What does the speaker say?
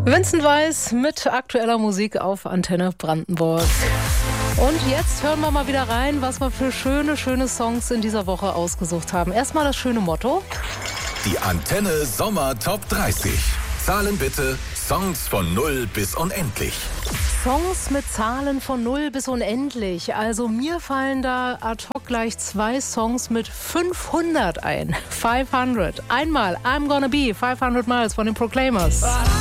Vincent Weiss mit aktueller Musik auf Antenne Brandenburg. Und jetzt hören wir mal wieder rein, was wir für schöne Songs in dieser Woche ausgesucht haben. Erstmal das schöne Motto. Die Antenne Sommer Top 30. Zahlen bitte Songs von 0 bis unendlich. Songs mit Zahlen von 0 bis unendlich. Also mir fallen da ad hoc gleich 2 Songs mit 500 ein. 500. Einmal I'm Gonna Be 500 Miles von den Proclaimers.